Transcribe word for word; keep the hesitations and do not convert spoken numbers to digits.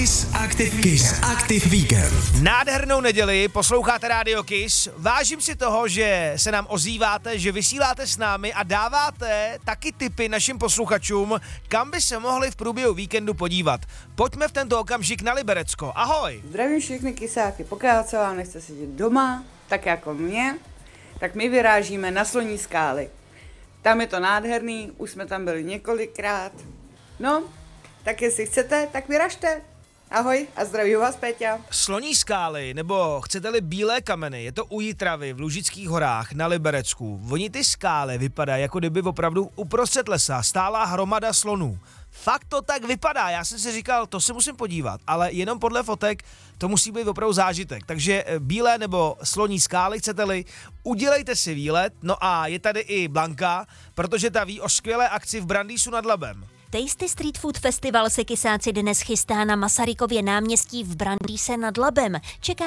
Kiss Active, Kiss Active Weekend. Nádhernou neděli, posloucháte Radio Kiss. Vážím si toho, že se nám ozýváte, že vysíláte s námi a dáváte taky tipy našim posluchačům, kam by se mohli v průběhu víkendu podívat. Pojďme v tento okamžik na Liberecko. Ahoj! Zdravím všechny kysáky. Pokud se vám nechce sedět doma, tak jako mě, tak my vyrážíme na Sloní skály. Tam je to nádherný, už jsme tam byli několikrát. No, tak jestli chcete, tak vyražte. Ahoj a zdraví vás Péťa. Sloní skály, nebo chcete-li bílé kameny, je to u Jitravy v Lužických horách na Liberecku. Oni ty skály vypadají, jako kdyby opravdu uprostřed lesa stála hromada slonů. Fakt to tak vypadá, já jsem si říkal, to se musím podívat, ale jenom podle fotek to musí být opravdu zážitek. Takže bílé nebo sloní skály chcete-li, udělejte si výlet, no a je tady i Blanka, protože ta ví o skvělé akci v Brandýsu nad Labem. Tasty Street Food Festival se kysáci dnes chystá na Masarykově náměstí v Brandýse nad Labem. Čeká